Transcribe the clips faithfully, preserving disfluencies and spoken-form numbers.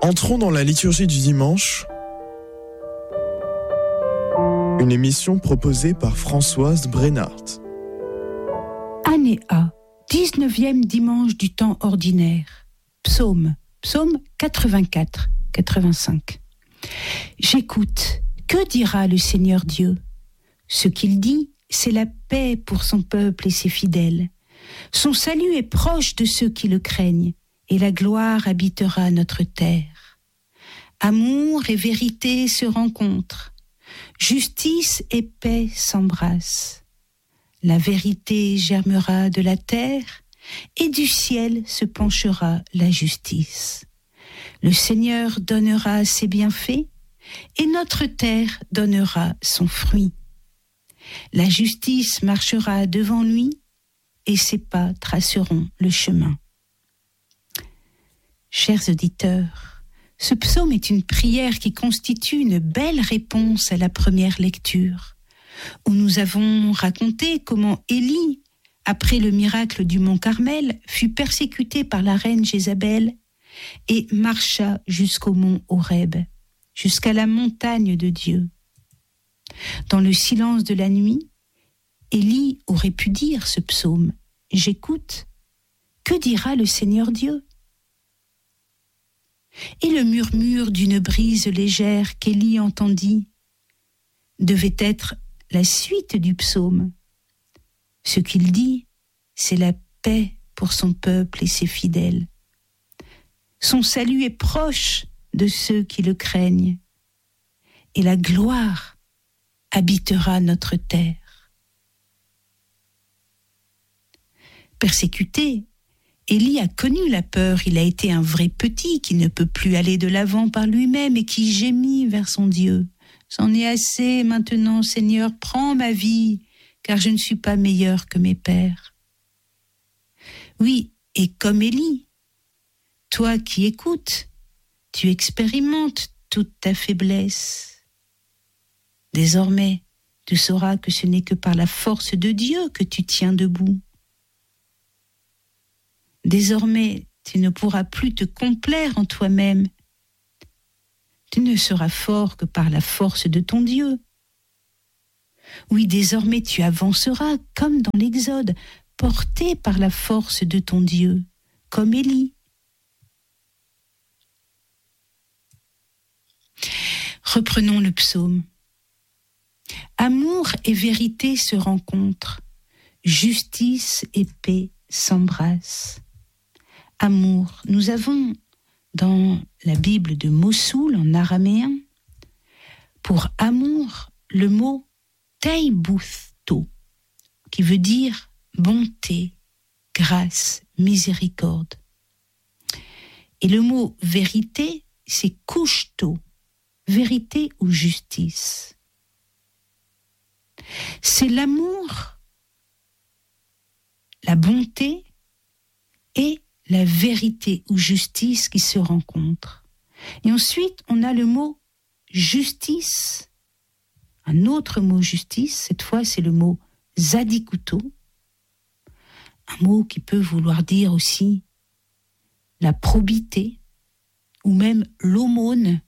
Entrons dans la liturgie du dimanche, une émission proposée par Françoise Brennart. Année A, dix-neuvième dimanche du temps ordinaire. Psaume, psaume quatre-vingt-quatre, quatre-vingt-cinq. J'écoute, que dira le Seigneur Dieu ? Ce qu'il dit, c'est la paix pour son peuple et ses fidèles. Son salut est proche de ceux qui le craignent, et la gloire habitera notre terre. Amour et vérité se rencontrent, justice et paix s'embrassent. La vérité germera de la terre, et du ciel se penchera la justice. Le Seigneur donnera ses bienfaits, et notre terre donnera son fruit. La justice marchera devant lui, et ses pas traceront le chemin. Chers auditeurs, ce psaume est une prière qui constitue une belle réponse à la première lecture, où nous avons raconté comment Élie, après le miracle du mont Carmel, fut persécuté par la reine Jézabel et marcha jusqu'au mont Horeb, jusqu'à la montagne de Dieu. Dans le silence de la nuit, Élie aurait pu dire ce psaume « J'écoute, que dira le Seigneur Dieu ?» Et le murmure d'une brise légère qu'Élie entendit devait être la suite du psaume. Ce qu'il dit, c'est la paix pour son peuple et ses fidèles. Son salut est proche de ceux qui le craignent, et la gloire habitera notre terre. Persécuté, Élie a connu la peur, il a été un vrai petit qui ne peut plus aller de l'avant par lui-même et qui gémit vers son Dieu. « C'en est assez maintenant, Seigneur, prends ma vie, car je ne suis pas meilleur que mes pères. » Oui, et comme Élie, toi qui écoutes, tu expérimentes toute ta faiblesse. Désormais, tu sauras que ce n'est que par la force de Dieu que tu tiens debout. Désormais, tu ne pourras plus te complaire en toi-même. Tu ne seras fort que par la force de ton Dieu. Oui, désormais tu avanceras comme dans l'Exode, porté par la force de ton Dieu, comme Élie. Reprenons le psaume. Amour et vérité se rencontrent, justice et paix s'embrassent. Amour, nous avons dans la Bible de Mossoul en araméen, pour amour, le mot teiboutho, qui veut dire bonté, grâce, miséricorde. Et le mot vérité, c'est kushto, vérité ou justice. C'est l'amour, la bonté et la vérité ou justice qui se rencontrent. Et ensuite, on a le mot justice, un autre mot justice, cette fois c'est le mot zadikuto, un mot qui peut vouloir dire aussi la probité ou même l'aumône,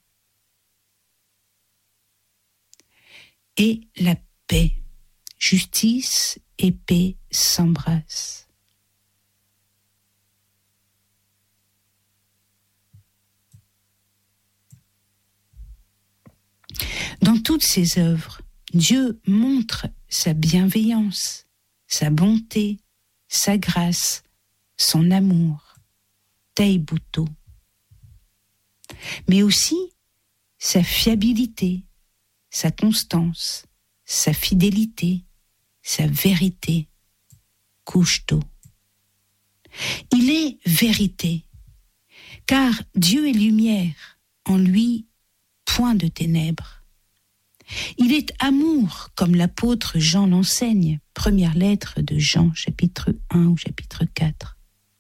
et la paix. Justice et paix s'embrassent. Dans toutes ses œuvres, Dieu montre sa bienveillance, sa bonté, sa grâce, son amour, teiboutho, mais aussi sa fiabilité, sa constance, sa fidélité, sa vérité, kushto. Il est vérité, car Dieu est lumière, en lui point de ténèbres. Il est amour, comme l'apôtre Jean l'enseigne, première lettre de Jean, chapitre un ou chapitre quatre.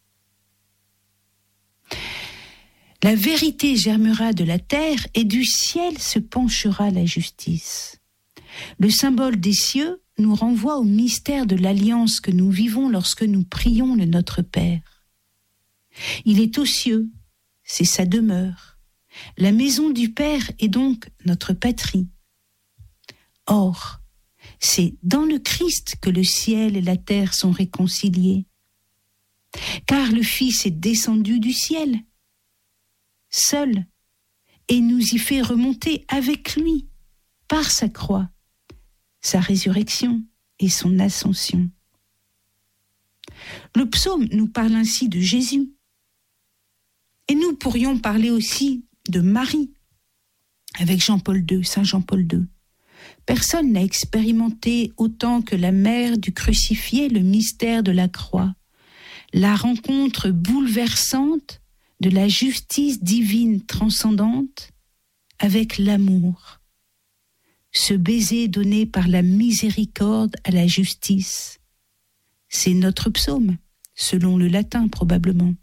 La vérité germera de la terre et du ciel se penchera la justice. Le symbole des cieux nous renvoie au mystère de l'alliance que nous vivons lorsque nous prions le Notre Père. Il est aux cieux, c'est sa demeure, La maison du Père est donc notre patrie. Or, c'est dans le Christ que le ciel et la terre sont réconciliés. Car le Fils est descendu du ciel, seul, et nous y fait remonter avec lui, par sa croix, sa résurrection et son ascension. Le psaume nous parle ainsi de Jésus. Et nous pourrions parler aussi de Marie, avec Jean-Paul deux, Saint Jean-Paul deux. Personne n'a expérimenté autant que la mère du crucifié le mystère de la croix, la rencontre bouleversante de la justice divine transcendante avec l'amour, ce baiser donné par la miséricorde à la justice. C'est notre psaume, selon le latin probablement.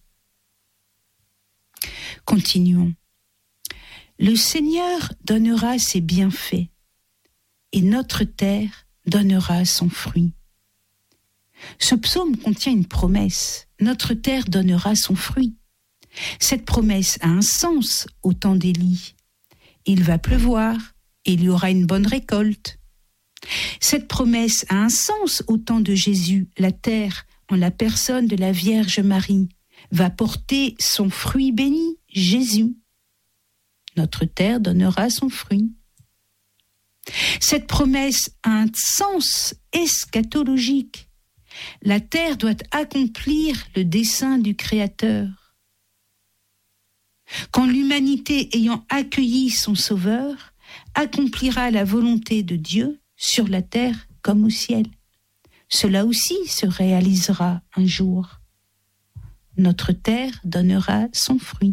Continuons. Le Seigneur donnera ses bienfaits, et notre terre donnera son fruit. Ce psaume contient une promesse. Notre terre donnera son fruit. Cette promesse a un sens au temps d'Élie. Il va pleuvoir et il y aura une bonne récolte. Cette promesse a un sens au temps de Jésus. La terre, en la personne de la Vierge Marie, va porter son fruit béni, Jésus. Notre terre donnera son fruit. Cette promesse a un sens eschatologique. La terre doit accomplir le dessein du Créateur. Quand l'humanité, ayant accueilli son Sauveur, accomplira la volonté de Dieu sur la terre comme au ciel, cela aussi se réalisera un jour. Notre terre donnera son fruit.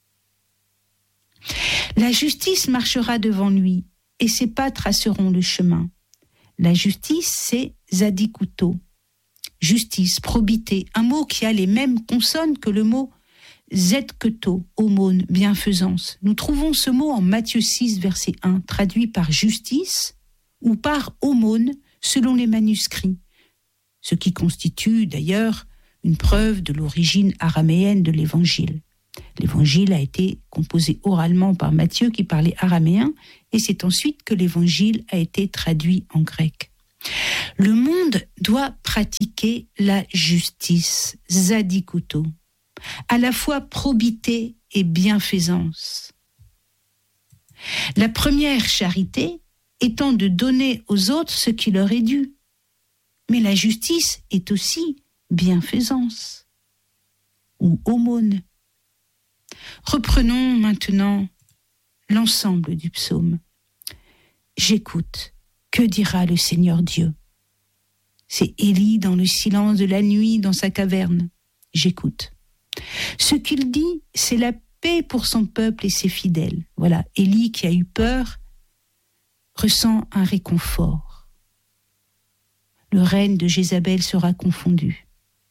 La justice marchera devant lui, et ses pas traceront le chemin. La justice, c'est zadikuto. Justice, probité, un mot qui a les mêmes consonnes que le mot zedketo, aumône, bienfaisance. Nous trouvons ce mot en Matthieu six, verset un, traduit par justice ou par aumône selon les manuscrits, ce qui constitue d'ailleurs une preuve de l'origine araméenne de l'évangile. L'évangile a été composé oralement par Matthieu qui parlait araméen, et c'est ensuite que l'évangile a été traduit en grec. Le monde doit pratiquer la justice, zadikuto, à la fois probité et bienfaisance. La première charité étant de donner aux autres ce qui leur est dû, mais la justice est aussi bienfaisance ou aumône. Reprenons maintenant l'ensemble du psaume. J'écoute, que dira le Seigneur Dieu? C'est Élie dans le silence de la nuit dans sa caverne. J'écoute. Ce qu'il dit, c'est la paix pour son peuple et ses fidèles. Voilà, Élie qui a eu peur ressent un réconfort. Le règne de Jézabel sera confondu.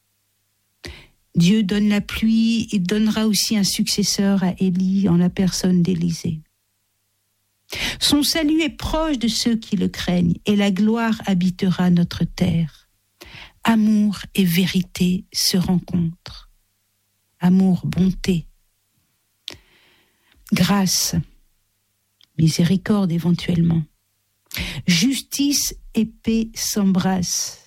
Dieu donne la pluie, il donnera aussi un successeur à Élie en la personne d'Élisée. Son salut est proche de ceux qui le craignent et la gloire habitera notre terre. Amour et vérité se rencontrent. Amour, bonté, grâce, miséricorde éventuellement. Justice et paix s'embrassent.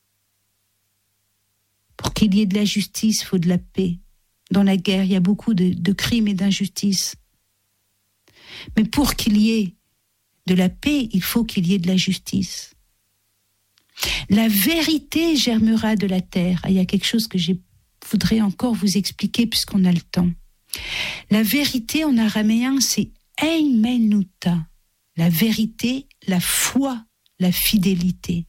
Pour qu'il y ait de la justice, il faut de la paix. Dans la guerre, il y a beaucoup de, de crimes et d'injustices. Mais pour qu'il y ait de la paix, il faut qu'il y ait de la justice. La vérité germera de la terre. Ah, il y a quelque chose que je voudrais encore vous expliquer puisqu'on a le temps. La vérité en araméen, c'est eimenuta. La vérité, la foi, la fidélité.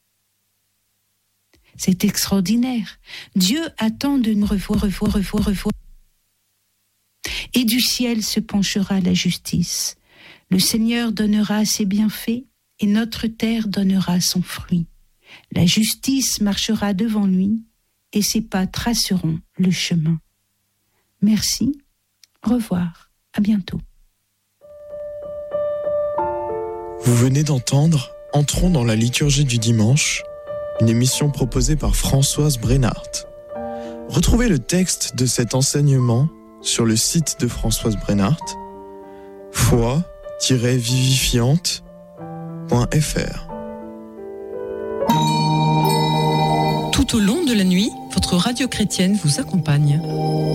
C'est extraordinaire. Dieu attend de nous revoir, revoir, revoir, revoir. Et du ciel se penchera la justice. Le Seigneur donnera ses bienfaits et notre terre donnera son fruit. La justice marchera devant lui et ses pas traceront le chemin. Merci. Au revoir. À bientôt. Vous venez d'entendre Entrons dans la liturgie du dimanche, une émission proposée par Françoise Brennart. Retrouvez le texte de cet enseignement sur le site de Françoise Brennart, foi-vivifiante point f r. Tout au long de la nuit, votre radio chrétienne vous accompagne.